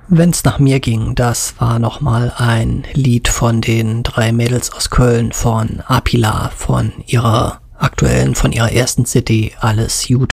Wenn's nach mir ging, das war nochmal ein Lied von den 3 Mädels aus Köln, von Apila, von ihrer ersten CD Alles gut.